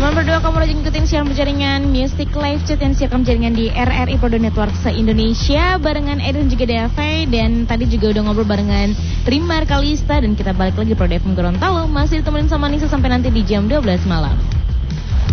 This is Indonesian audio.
Nomor berdua, kamu lagi ngikutin siaran berjaringan Music Live Chat yang siaran jaringan di RRI Pro Network se-Indonesia barengan Eden juga DAV. Dan tadi juga udah ngobrol barengan Rimar Kalista. Dan kita balik lagi Pro FM Gorontalo, masih ditemenin sama Nisa sampai nanti di jam 12 malam.